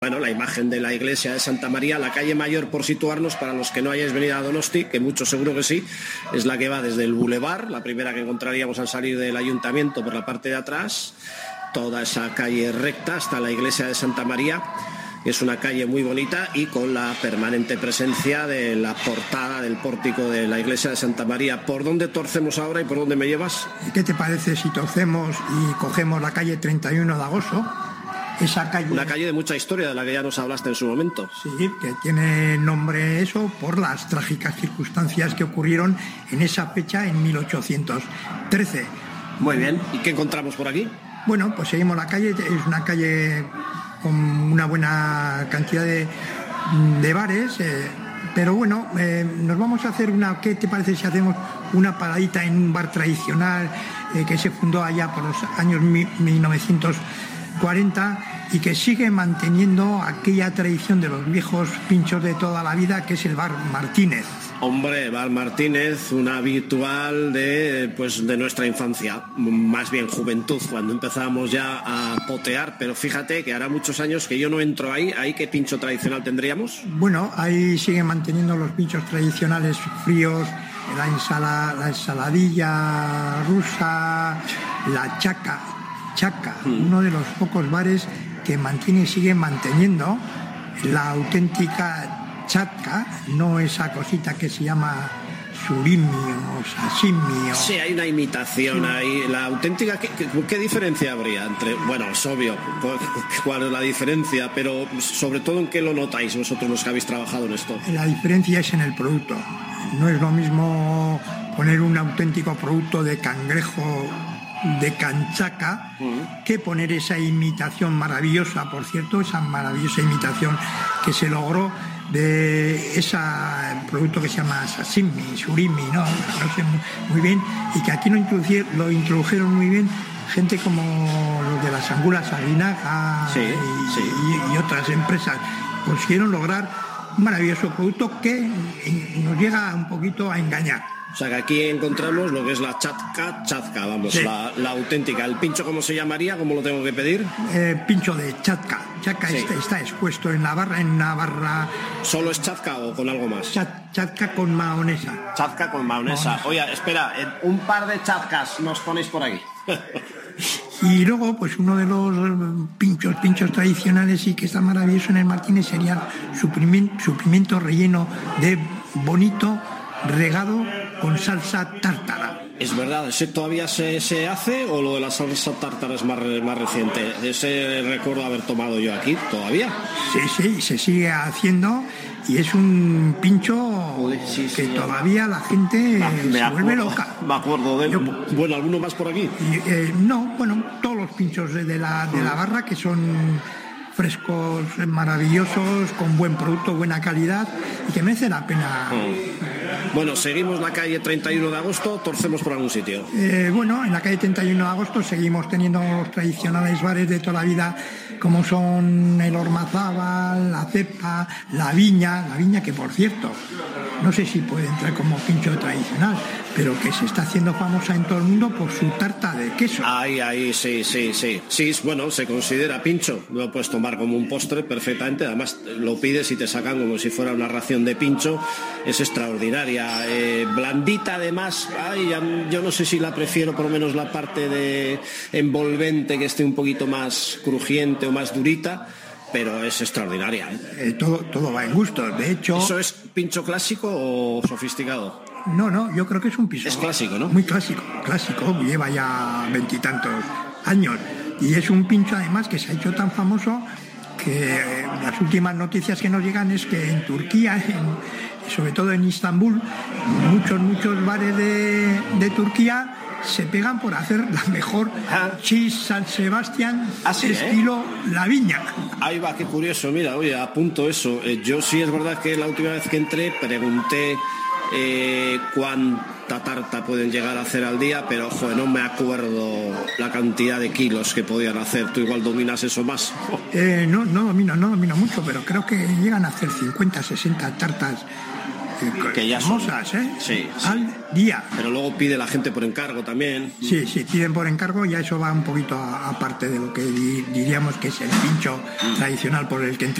Bueno, la imagen de la iglesia de Santa María, la calle Mayor, por situarnos, para los que no hayáis venido a Donosti, que muchos seguro que sí, es la que va desde el Boulevard, la primera que encontraríamos al salir del ayuntamiento por la parte de atrás, toda esa calle recta hasta la iglesia de Santa María. Es una calle muy bonita y con la permanente presencia de la portada del pórtico de la iglesia de Santa María. ¿Por dónde torcemos ahora y por dónde me llevas? ¿Qué te parece si torcemos y cogemos la calle 31 de agosto? Esa calle... Una calle de mucha historia, de la que ya nos hablaste en su momento. Sí, que tiene nombre eso por las trágicas circunstancias que ocurrieron en esa fecha en 1813. Muy bien, ¿y qué encontramos por aquí? Bueno, pues seguimos la calle, es una calle con una buena cantidad de bares, pero bueno, nos vamos a hacer una... ¿Qué te parece si hacemos una paradita en un bar tradicional que se fundó allá por los años 1940 y que sigue manteniendo aquella tradición de los viejos pinchos de toda la vida, que es el bar Martínez? Hombre, Bar Martínez, un habitual de nuestra infancia, más bien juventud, cuando empezábamos ya a potear, pero fíjate que hará muchos años que yo no entro ahí. ¿Ahí qué pincho tradicional tendríamos? Bueno, ahí siguen manteniendo los pinchos tradicionales fríos, la ensaladilla rusa, la chaca, uno de los pocos bares que mantiene y sigue manteniendo la auténtica chatka, no esa cosita que se llama surimi o sashimi. Sí, hay una imitación ahí. La auténtica, ¿qué diferencia habría entre...? Bueno, es obvio cuál es la diferencia, pero sobre todo ¿en qué lo notáis vosotros los que habéis trabajado en esto? La diferencia es en el producto. No es lo mismo poner un auténtico producto de cangrejo de canchaca que poner esa imitación maravillosa, por cierto, esa maravillosa imitación que se logró de ese producto que se llama sashimi, surimi, no sé muy bien, y que aquí lo introdujeron muy bien gente como los de las angulas Aguinaga y otras empresas. Consiguieron lograr un maravilloso producto que nos llega un poquito a engañar. O sea que aquí encontramos lo que es la chatka, vamos, sí. la auténtica. ¿El pincho cómo se llamaría? ¿Cómo lo tengo que pedir? Pincho de chatka. Chatka sí. Está expuesto en una barra. ¿Solo es chatka o con algo más? Chatka con mahonesa. Chatka con mahonesa. Oye, espera, un par de chatkas nos ponéis por aquí. Y luego, pues uno de los pinchos tradicionales y que está maravilloso en el Martínez sería su pimiento relleno de bonito, regado con salsa tártara. ¿Es verdad? ¿Ese todavía se hace o lo de la salsa tártara es más reciente? Ese recuerdo haber tomado yo aquí todavía. Sí, se sigue haciendo y es un pincho que todavía la gente se vuelve loca. Me acuerdo de él. Bueno, ¿alguno más por aquí? Todos los pinchos de la barra que son frescos, maravillosos, con buen producto, buena calidad y que merece la pena. Bueno, seguimos la calle 31 de agosto, torcemos por algún sitio. En la calle 31 de agosto seguimos teniendo los tradicionales bares de toda la vida, como son el Ormazábal, la Cepa, la Viña que por cierto, no sé si puede entrar como pincho tradicional, pero que se está haciendo famosa en todo el mundo por su tarta de queso. Ahí, sí. Sí, bueno, se considera pincho, lo puedes tomar como un postre perfectamente, además lo pides y te sacan como si fuera una ración de pincho, es extraordinaria, blandita además. Yo no sé si la prefiero, por lo menos la parte de envolvente, que esté un poquito más crujiente o más durita, pero es extraordinaria. Todo va en gusto, de hecho. ¿Eso es pincho clásico o sofisticado? No, yo creo que es un pincho. Es clásico, ¿no? Muy clásico, lleva ya 20 y tantos años. Y es un pincho además que se ha hecho tan famoso que las últimas noticias que nos llegan es que en Turquía, sobre todo en Istambul, muchos bares de Turquía se pegan por hacer la mejor cheese San Sebastián estilo La Viña. Ahí va, qué curioso. Mira, oye, apunto eso. Yo sí es verdad que la última vez que entré pregunté cuánta tarta pueden llegar a hacer al día, pero no me acuerdo la cantidad de kilos que podían hacer. ¿Tú igual dominas eso más? No domino mucho, pero creo que llegan a hacer 50, 60 tartas que ya famosas, sí. Al día. Pero luego pide la gente por encargo también. Sí, piden por encargo, ya eso va un poquito aparte de lo que diríamos que es el pincho tradicional por el que